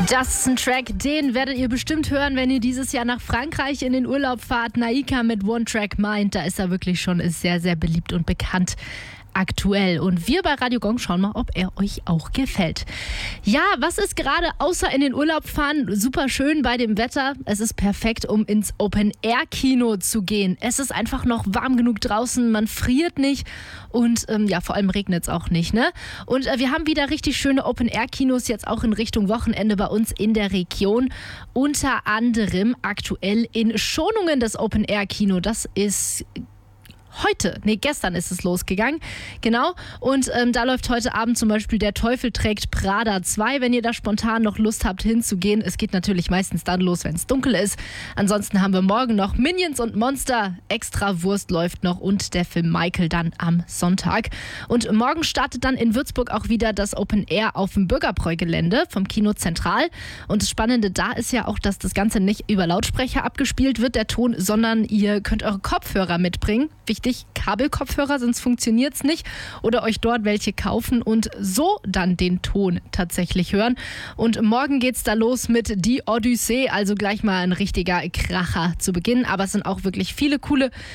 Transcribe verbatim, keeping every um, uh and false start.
Das ist ein Track, den werdet ihr bestimmt hören, wenn ihr dieses Jahr nach Frankreich in den Urlaub fahrt. Naika mit One Track Mind, da ist er wirklich schon sehr, sehr beliebt und bekannt aktuell. Und wir bei Radio Gong schauen mal, ob er euch auch gefällt. Ja, was ist gerade außer in den Urlaub fahren super schön bei dem Wetter? Es ist perfekt, um ins Open-Air-Kino zu gehen. Es ist einfach noch warm genug draußen, man friert nicht und ähm, ja, vor allem regnet es auch nicht, ne? Und äh, wir haben wieder richtig schöne Open-Air-Kinos jetzt auch in Richtung Wochenende bei uns in der Region. Unter anderem aktuell in Schonungen das Open-Air-Kino. Das ist heute, nee, gestern ist es losgegangen, genau. Und ähm, da läuft heute Abend zum Beispiel Der Teufel trägt Prada zwei, wenn ihr da spontan noch Lust habt hinzugehen. Es geht natürlich meistens dann los, wenn es dunkel ist. Ansonsten haben wir morgen noch Minions und Monster, Extra Wurst läuft noch und der Film Michael dann am Sonntag. Und morgen startet dann in Würzburg auch wieder das Open Air auf dem Bürgerbräu-Gelände vom Kino Zentral. Und das Spannende da ist ja auch, dass das Ganze nicht über Lautsprecher abgespielt wird, der Ton, sondern ihr könnt eure Kopfhörer mitbringen. Wichtig, Kabelkopfhörer, sonst funktioniert es nicht. Oder euch dort welche kaufen und so dann den Ton tatsächlich hören. Und morgen geht's da los mit Die Odyssee, also gleich mal ein richtiger Kracher zu Beginn. Aber es sind auch wirklich viele coole